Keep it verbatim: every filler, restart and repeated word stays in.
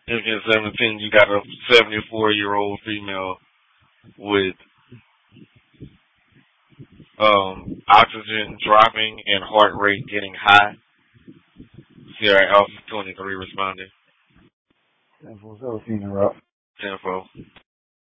Incident seventeen, you got a seventy-four year old female with um, oxygen dropping and heart rate getting high. Sierra Alpha twenty-three responding. ten four seventeen, Rock. ten four.